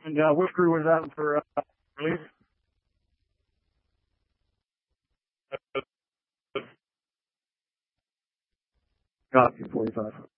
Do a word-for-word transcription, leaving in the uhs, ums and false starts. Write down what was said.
And uh, which crew was that for uh, release? Copy, forty-five.